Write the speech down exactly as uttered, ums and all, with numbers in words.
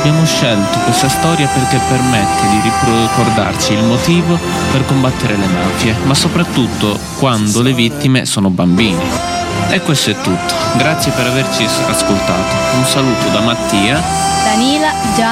Abbiamo scelto questa storia perché permette di ricordarci il motivo per combattere le mafie, ma soprattutto quando le vittime sono bambini. E questo è tutto. Grazie per averci ascoltato. Un saluto da Mattia, Danila, Gianni